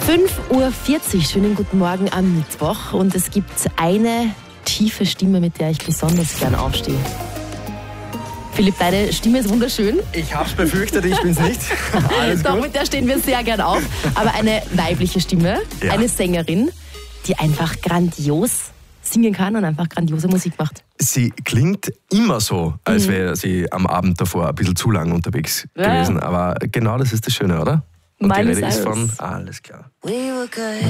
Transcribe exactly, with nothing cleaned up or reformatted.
fünf Uhr vierzig, schönen guten Morgen am Mittwoch. Und es gibt eine tiefe Stimme, mit der ich besonders gern aufstehe. Philipp, deine Stimme ist wunderschön. Ich hab's befürchtet, ich bin's nicht. Alles Doch, gut. mit der stehen wir sehr gern auf. Aber eine weibliche Stimme, Ja. eine Sängerin, die einfach grandios singen kann und einfach grandiose Musik macht. Sie klingt immer so, als wäre sie am Abend davor ein bisschen zu lang unterwegs Ja. gewesen. Aber genau das ist das Schöne, oder? Und Miley die Rede ist Cyrus. von, alles klar. We were good.